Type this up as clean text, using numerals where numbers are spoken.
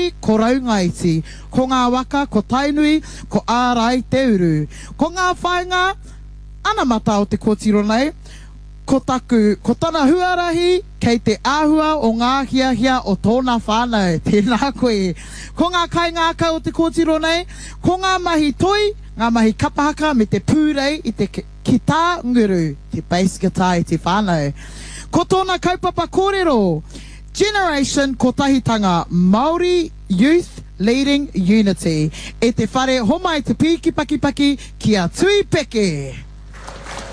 ko raungaiti. Ko ngā waka, ko tainui, ko ārai te uru. Ko ngā whainga, ana mata o te kōtiro nei, ko taku, ko tana huarahi, kei te āhua o ngā hiahia o tōna whānau, tēnā koe. Ko ngā kaingāka o te kōtiro nei, ko ngā mahi toi, ngā mahi kapahaka me te pūrei i te kita nguru, te bass guitar i te whānau. Ko tōna kaupapa kōrero, Generation Kotahitanga Māori Youth Leading Unity, e te whare homai te piki paki paki ki a tui peke.